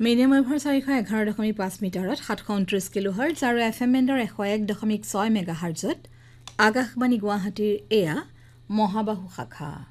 medium ৱেভৰ 411.5 মিটাৰত 729 কিলোহাৰ্টজ আৰু FM বেণ্ডৰ 101.6 মেগাহাৰ্টজত Akashvani গুৱাহাটীৰ এয়া মহাবাহু শাখা